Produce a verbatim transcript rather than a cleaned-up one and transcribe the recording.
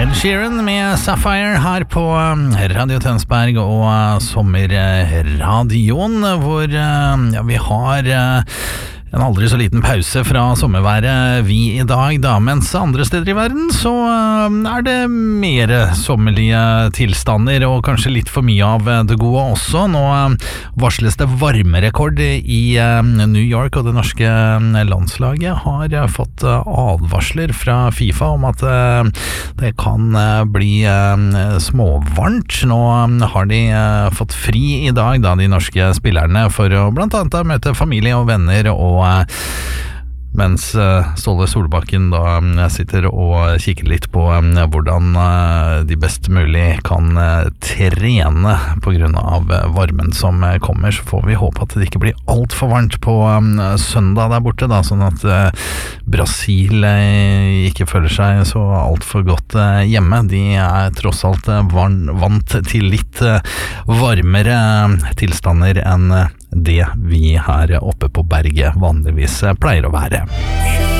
Ed Sheeran med Sapphire her på Radio Tønsberg og Sommerradioen, hvor ja, vi har en aldri så liten pause fra sommerværet vi i dag, da, mens andre steder i verden så er det mer sommerlige tilstander, og kanskje litt for mye av det gode også. Nå varsles det varmerekord i New York, og det norske landslaget har fått advarsler fra FIFA om at det kan bli småvarmt. Nå har de fått fri i dag, da, de norske spillerne, for å blant annet møte familie og venner, og mens Ståle Solbakken da sitter og kikker litt på hvordan de best mulig kan trene på grunn av varmen som kommer, så får vi håpe at det ikke blir alt for varmt på søndag der borte, da, sånn at Brasil ikke føler seg så alt for godt hjemme. De er tross alt vant til litt varmere tilstander enn det vi her oppe på berget vanligvis pleier å være.